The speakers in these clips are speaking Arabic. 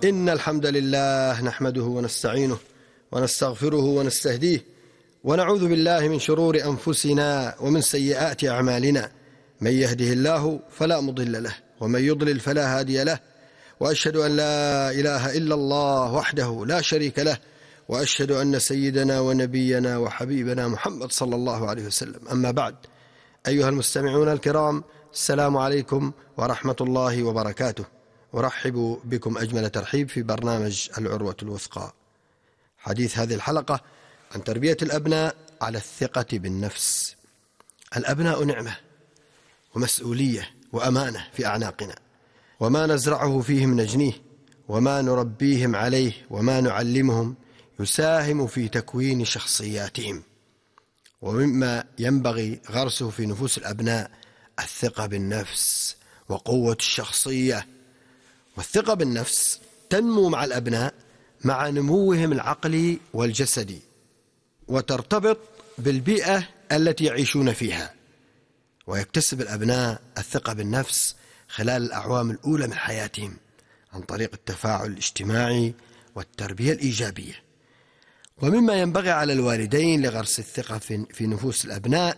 إن الحمد لله نحمده ونستعينه ونستغفره ونستهديه ونعوذ بالله من شرور أنفسنا ومن سيئات أعمالنا. من يهده الله فلا مضل له ومن يضلل فلا هادي له، وأشهد أن لا إله إلا الله وحده لا شريك له، وأشهد أن سيدنا ونبينا وحبيبنا محمد صلى الله عليه وسلم. أما بعد، أيها المستمعون الكرام، السلام عليكم ورحمة الله وبركاته. أرحب بكم أجمل ترحيب في برنامج العروة الوثقى. حديث هذه الحلقة عن تربية الأبناء على الثقة بالنفس. الأبناء نعمة ومسؤولية وأمانة في أعناقنا، وما نزرعه فيهم نجنيه، وما نربيهم عليه وما نعلمهم يساهم في تكوين شخصياتهم. ومما ينبغي غرسه في نفوس الأبناء الثقة بالنفس وقوة الشخصية. والثقة بالنفس تنمو مع الأبناء مع نموهم العقلي والجسدي، وترتبط بالبيئة التي يعيشون فيها. ويكتسب الأبناء الثقة بالنفس خلال الأعوام الأولى من حياتهم عن طريق التفاعل الاجتماعي والتربية الإيجابية. ومما ينبغي على الوالدين لغرس الثقة في نفوس الأبناء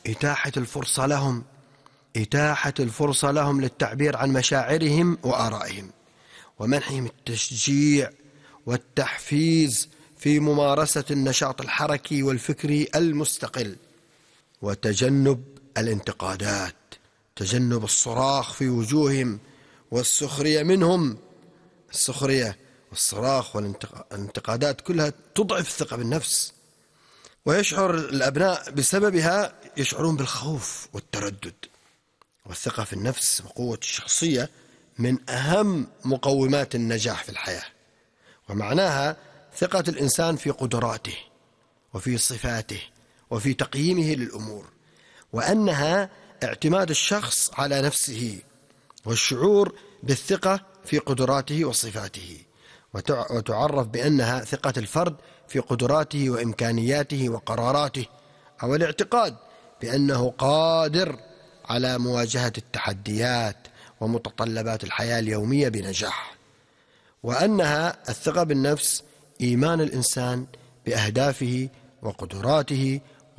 إتاحة الفرصة لهم للتعبير عن مشاعرهم وآرائهم، ومنحهم التشجيع والتحفيز في ممارسة النشاط الحركي والفكري المستقل، وتجنب الانتقادات، تجنب الصراخ في وجوههم والسخرية منهم. السخرية والصراخ والانتقادات كلها تضعف الثقة بالنفس، ويشعر الأبناء بسببها يشعرون بالخوف والتردد. والثقة في النفس وقوة الشخصية من أهم مقومات النجاح في الحياة، ومعناها ثقة الإنسان في قدراته وفي صفاته وفي تقييمه للأمور، وأنها اعتماد الشخص على نفسه والشعور بالثقة في قدراته وصفاته. وتعرف بأنها ثقة الفرد في قدراته وإمكانياته وقراراته، أو الاعتقاد بأنه قادر على مواجهة التحديات ومتطلبات الحياة اليومية بنجاح. وأنها الثقة بالنفس إيمان الإنسان بأهدافه وقدراته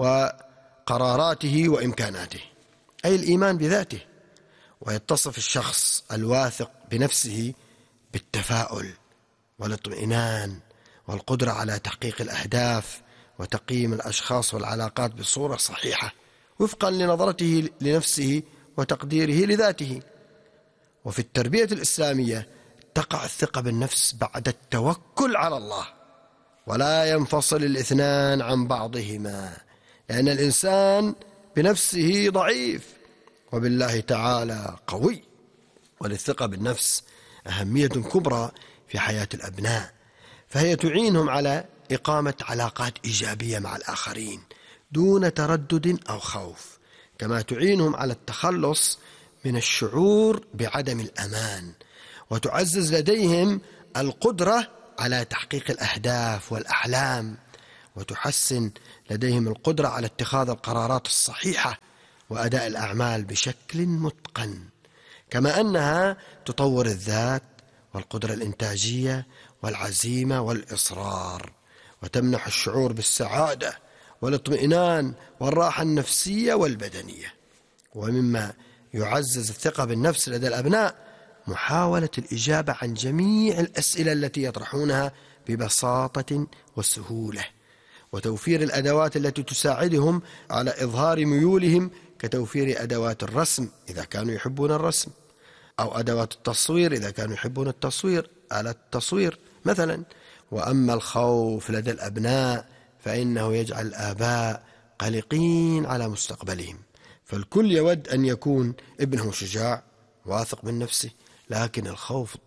وقراراته وإمكاناته، أي الإيمان بذاته. ويتصف الشخص الواثق بنفسه بالتفاؤل والاطمئنان والقدرة على تحقيق الأهداف وتقييم الأشخاص والعلاقات بصورة صحيحة وفقا لنظرته لنفسه وتقديره لذاته. وفي التربية الإسلامية تقع الثقة بالنفس بعد التوكل على الله، ولا ينفصل الاثنان عن بعضهما، لأن الإنسان بنفسه ضعيف وبالله تعالى قوي. وللثقة بالنفس أهمية كبرى في حياة الأبناء، فهي تعينهم على إقامة علاقات إيجابية مع الآخرين دون تردد أو خوف، كما تعينهم على التخلص من الشعور بعدم الأمان، وتعزز لديهم القدرة على تحقيق الأهداف والأحلام، وتحسن لديهم القدرة على اتخاذ القرارات الصحيحة وأداء الأعمال بشكل متقن، كما أنها تطور الذات والقدرة الإنتاجية والعزيمة والإصرار، وتمنح الشعور بالسعادة والاطمئنان والراحة النفسية والبدنية. ومما يعزز الثقة بالنفس لدى الأبناء محاولة الإجابة عن جميع الأسئلة التي يطرحونها ببساطة وسهولة، وتوفير الأدوات التي تساعدهم على إظهار ميولهم، كتوفير أدوات الرسم إذا كانوا يحبون الرسم، أو أدوات التصوير إذا كانوا يحبون التصوير، آلة التصوير مثلا. وأما الخوف لدى الأبناء فإنه يجعل الآباء قلقين على مستقبلهم، فالكل يود أن يكون ابنه شجاع واثق من نفسه، لكن الخوف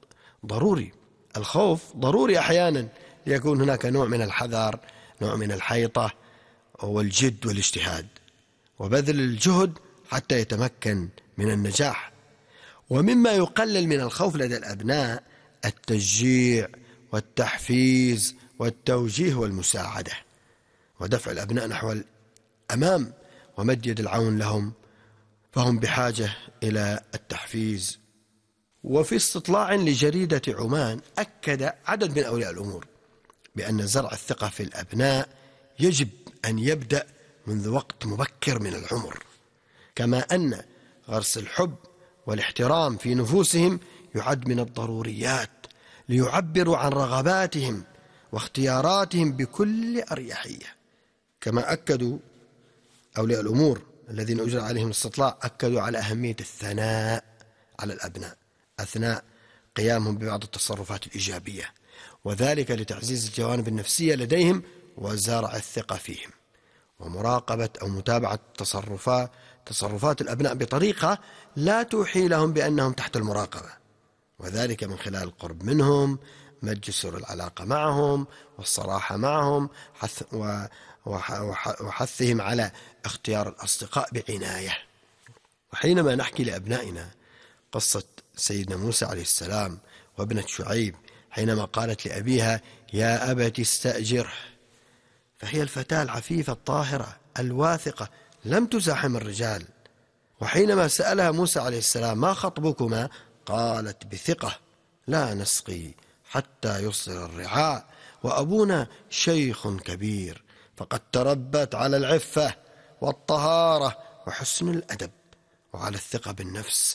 ضروري أحيانا ليكون هناك نوع من الحذر، نوع من الحيطة والجد والاجتهاد وبذل الجهد حتى يتمكن من النجاح. ومما يقلل من الخوف لدى الأبناء التشجيع والتحفيز والتوجيه والمساعدة، ودفع الأبناء نحو الأمام ومد يد العون لهم، فهم بحاجة إلى التحفيز وفي استطلاع لجريدة عمان أكد عدد من أولياء الأمور بأن زرع الثقة في الأبناء يجب أن يبدأ منذ وقت مبكر من العمر، كما أن غرس الحب والاحترام في نفوسهم يعد من الضروريات ليعبروا عن رغباتهم واختياراتهم بكل أريحية. كما أكدوا أولياء الأمور الذين أجرى عليهم الاستطلاع، أكدوا على أهمية الثناء على الأبناء أثناء قيامهم ببعض التصرفات الإيجابية، وذلك لتعزيز الجوانب النفسية لديهم وزرع الثقة فيهم، ومراقبة أو متابعة تصرفات الأبناء بطريقة لا توحي لهم بأنهم تحت المراقبة، وذلك من خلال القرب منهم، مد جسور العلاقة معهم والصراحة معهم، وحثهم على اختيار الأصدقاء بعناية. وحينما نحكي لأبنائنا قصة سيدنا موسى عليه السلام وابنة شعيب حينما قالت لأبيها يا أبت استأجره، فهي الفتاة العفيفة الطاهرة الواثقة لم تزاحم الرجال. وحينما سألها موسى عليه السلام ما خطبكما، قالت بثقة لا نسقي حتى يصدر الرعاء وأبونا شيخ كبير، فقد تربت على العفة والطهارة وحسن الأدب وعلى الثقة بالنفس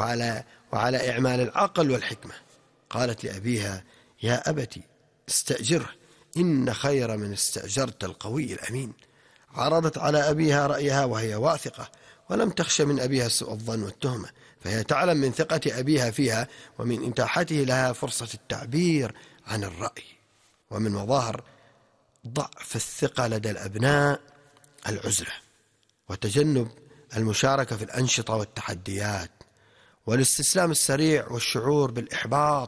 وعلى إعمال العقل والحكمة. قالت لأبيها يا أبتي استأجره إن خير من استأجرت القوي الأمين. عرضت على أبيها رأيها وهي واثقة ولم تخش من أبيها سوء الظن والتهمة، فهي تعلم من ثقة أبيها فيها ومن إتاحته لها فرصة التعبير عن الرأي. ومن مظاهر ضعف الثقة لدى الأبناء العزلة وتجنب المشاركة في الأنشطة والتحديات والاستسلام السريع والشعور بالإحباط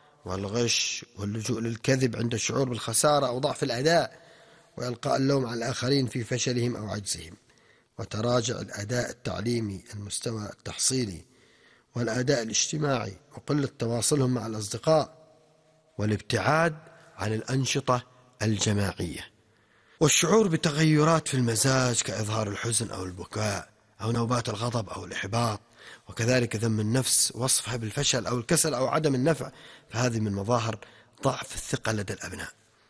والغش واللجوء للكذب عند الشعور بالخسارة أو ضعف الأداء وإلقاء اللوم على الآخرين في فشلهم أو عجزهم، وتراجع الأداء التعليمي المستوى التحصيلي والأداء الاجتماعي وقلة تواصلهم مع الأصدقاء والابتعاد عن الأنشطة الجماعية، والشعور بتغيرات في المزاج كإظهار الحزن أو البكاء أو نوبات الغضب أو الإحباط، وكذلك ذم النفس وصفها بالفشل أو الكسل أو عدم النفع، فهذه من مظاهر ضعف الثقة لدى الأبناء.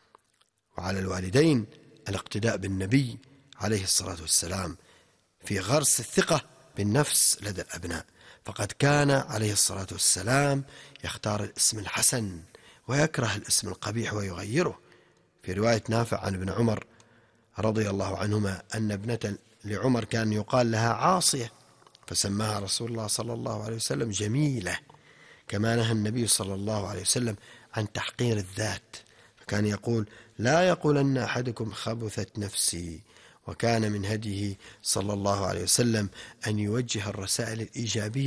وعلى الوالدين الاقتداء بالنبي عليه الصلاة والسلام في غرس الثقة بالنفس لدى الأبناء، فقد كان عليه الصلاة والسلام يختار الاسم الحسن ويكره الاسم القبيح ويغيره. في رواية نافع عن ابن عمر رضي الله عنهما أن ابنة لعمر كان يقال لها عاصية، فسماها رسول الله صلى الله عليه وسلم جميلة، كما نهى النبي صلى الله عليه وسلم عن تحقير الذات، فكان يقول لا يقولن أحدكم خبثت نفسي. وكان من هديه صلى الله عليه وسلم أن يوجه الرسائل الإيجابية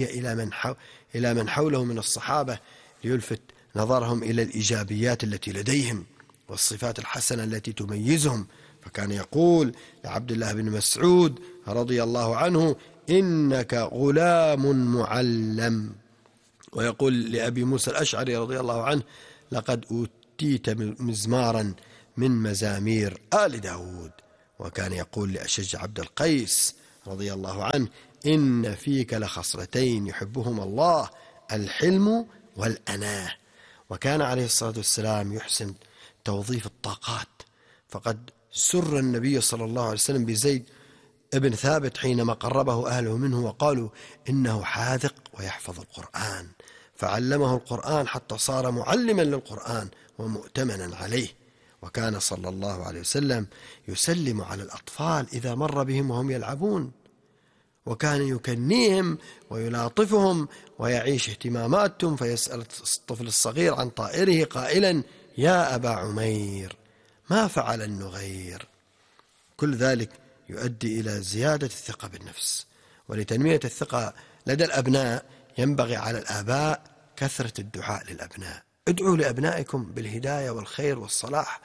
إلى من حوله من الصحابة ليلفت نظرهم إلى الإيجابيات التي لديهم والصفات الحسنة التي تميزهم، فكان يقول لعبد الله بن مسعود رضي الله عنه إنك غلام معلم، ويقول لأبي موسى الأشعري رضي الله عنه لقد أوتيت مزمارا من مزامير آل داود. وكان يقول لأشج عبد القيس رضي الله عنه إن فيك لخصلتين يحبهما الله الحلم والأناه. وكان عليه الصلاة والسلام يحسن توظيف الطاقات، فقد سر النبي صلى الله عليه وسلم بزيد ابن ثابت حينما قربه أهله منه وقالوا إنه حاذق ويحفظ القرآن، فعلمه القرآن حتى صار معلما للقرآن ومؤتمنا عليه. وكان صلى الله عليه وسلم يسلم على الأطفال إذا مر بهم وهم يلعبون، وكان يكنيهم ويلاطفهم ويعيش اهتماماتهم، فيسأل الطفل الصغير عن طائره قائلا يا أبا عمير ما فعل النغير. كل ذلك يؤدي إلى زيادة الثقة بالنفس. ولتنمية الثقة لدى الأبناء ينبغي على الآباء كثرة الدعاء للأبناء. ادعوا لأبنائكم بالهداية والخير والصلاح،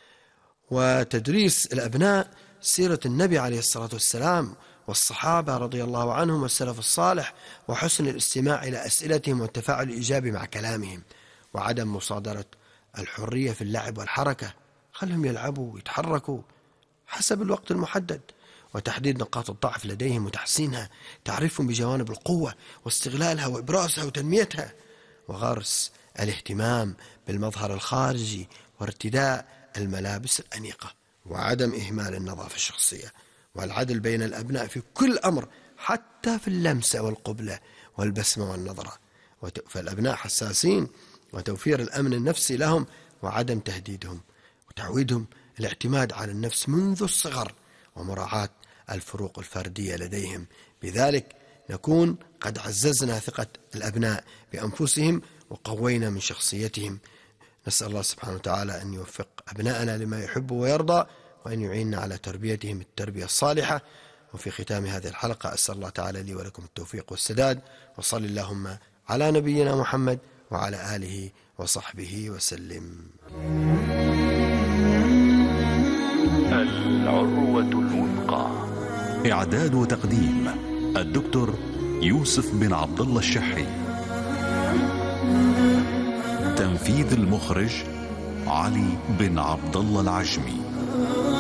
وتدريس الأبناء سيرة النبي عليه الصلاة والسلام والصحابة رضي الله عنهم والسلف الصالح، وحسن الاستماع إلى أسئلتهم والتفاعل الإيجابي مع كلامهم، وعدم مصادرة الحرية في اللعب والحركة، خلهم يلعبوا ويتحركوا حسب الوقت المحدد، وتحديد نقاط الضعف لديهم وتحسينها، تعرفهم بجوانب القوة واستغلالها وإبرازها وتنميتها، وغرس الاهتمام بالمظهر الخارجي وارتداء الملابس الأنيقة، وعدم إهمال النظافة الشخصية، والعدل بين الأبناء في كل أمر حتى في اللمسة والقبلة والبسمة والنظرة. فالأبناء حساسين، وتوفير الأمن النفسي لهم وعدم تهديدهم، وتعويدهم الاعتماد على النفس منذ الصغر، ومراعاة الفروق الفردية لديهم. بذلك نكون قد عززنا ثقة الأبناء بأنفسهم وقوينا من شخصيتهم. نسأل الله سبحانه وتعالى أن يوفق أبناءنا لما يحب ويرضى، وأن يعيننا على تربيتهم التربية الصالحة. وفي ختام هذه الحلقة أسأل الله تعالى لي ولكم التوفيق والسداد، وصل اللهم على نبينا محمد وعلى آله وصحبه وسلم. العروة الوثقى. إعداد وتقديم الدكتور يوسف بن عبد الله الشحي. تنفيذ المخرج علي بن عبد الله العجمي.